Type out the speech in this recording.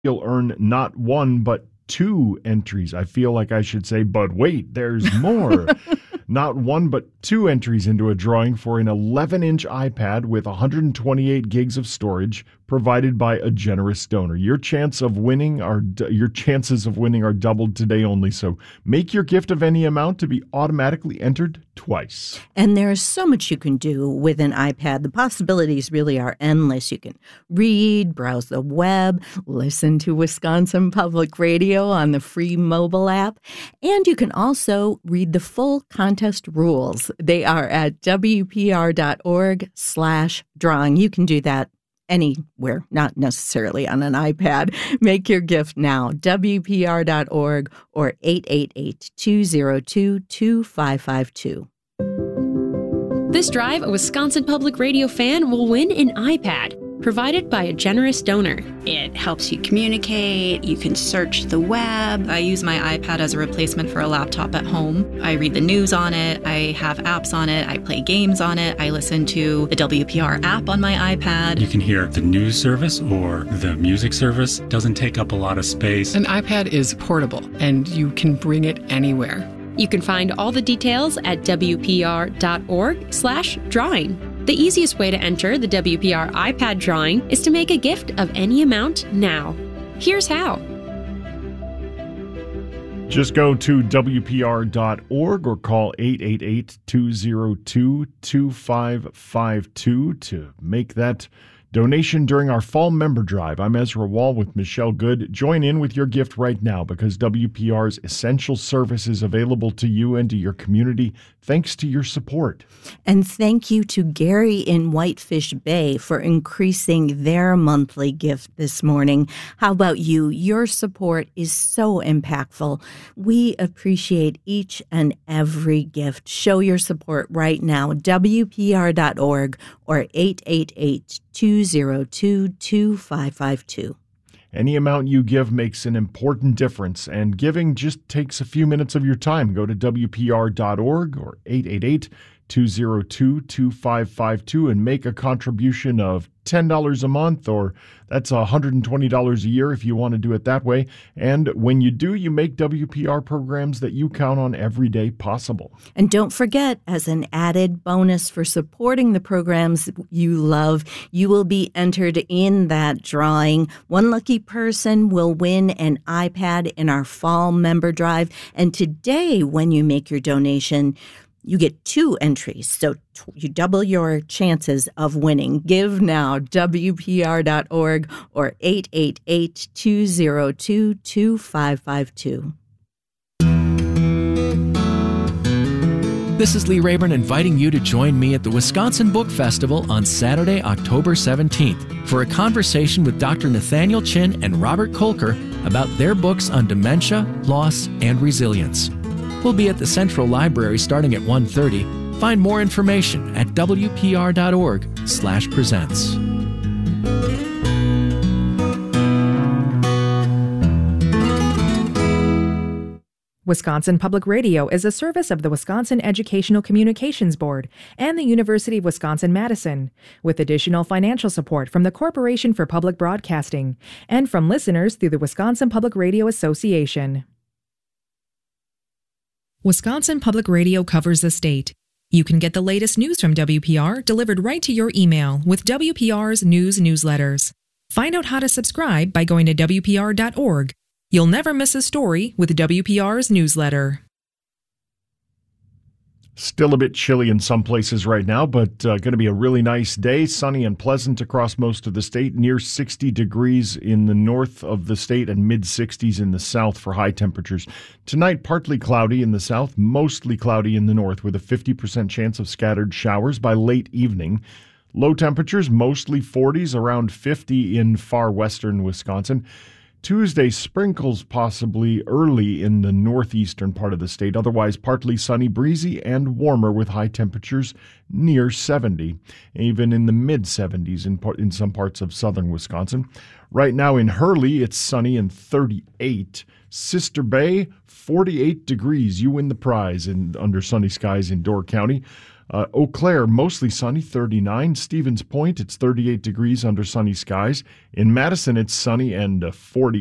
you'll earn not one, but two entries. I feel like I should say, but wait, there's more. Not one, but two entries into a drawing for an 11-inch iPad with 128 gigs of storage provided by a generous donor. Your chances of winning are doubled today only. So make your gift of any amount to be automatically entered twice. And there's so much you can do with an iPad. The possibilities really are endless. You can read, browse the web, listen to Wisconsin Public Radio on the free mobile app, and you can also read the full contest rules. They are at wpr.org/drawing. You can do that anywhere, not necessarily on an iPad. Make your gift now, wpr.org or 888-202-2552. This drive, a Wisconsin Public Radio fan will win an iPad, provided by a generous donor. It helps you communicate, you can search the web. I use my iPad as a replacement for a laptop at home. I read the news on it, I have apps on it, I play games on it, I listen to the WPR app on my iPad. You can hear the news service or the music service. Doesn't take up a lot of space. An iPad is portable and you can bring it anywhere. You can find all the details at wpr.org/drawing. The easiest way to enter the WPR iPad drawing is to make a gift of any amount now. Here's how. Just go to WPR.org or call 888-202-2552 to make that donation during our fall member drive. I'm Ezra Wall with Michelle Good. Join in with your gift right now because WPR's essential service is available to you and to your community thanks to your support. And thank you to Gary in Whitefish Bay for increasing their monthly gift this morning. How about you? Your support is so impactful. We appreciate each and every gift. Show your support right now. WPR.org or 888-202-2552. Any amount you give makes an important difference, and giving just takes a few minutes of your time. Go to WPR.org or 888-202-2552 and make a contribution of $10 a month, or that's $120 a year if you want to do it that way. And when you do, you make WPR programs that you count on every day possible. And don't forget, as an added bonus for supporting the programs you love, you will be entered in that drawing. One lucky person will win an iPad in our fall member drive. And today, when you make your donation, you get two entries, so you double your chances of winning. Give now, WPR.org or 888-202-2552. This is Lee Rayburn inviting you to join me at the Wisconsin Book Festival on Saturday, October 17th for a conversation with Dr. Nathaniel Chin and Robert Kolker about their books on dementia, loss, and resilience. We'll be at the Central Library starting at 1:30. Find more information at wpr.org/presents. Wisconsin Public Radio is a service of the Wisconsin Educational Communications Board and the University of Wisconsin-Madison, with additional financial support from the Corporation for Public Broadcasting and from listeners through the Wisconsin Public Radio Association. Wisconsin Public Radio covers the state. You can get the latest news from WPR delivered right to your email with WPR's news newsletters. Find out how to subscribe by going to WPR.org. You'll never miss a story with WPR's newsletter. Still a bit chilly in some places right now, but going to be a really nice day. Sunny and pleasant across most of the state. Near 60 degrees in the north of the state and mid-60s in the south for high temperatures. Tonight, partly cloudy in the south, mostly cloudy in the north with a 50% chance of scattered showers by late evening. Low temperatures, mostly 40s, around 50 in far western Wisconsin. Tuesday, sprinkles possibly early in the northeastern part of the state. Otherwise, partly sunny, breezy, and warmer with high temperatures near 70, even in the mid-70s in some parts of southern Wisconsin. Right now in Hurley, it's sunny and 38. Sister Bay, 48 degrees. You win the prize under sunny skies in Door County. Eau Claire, mostly sunny, 39. Stevens Point, it's 38 degrees under sunny skies. In Madison, it's sunny and 40.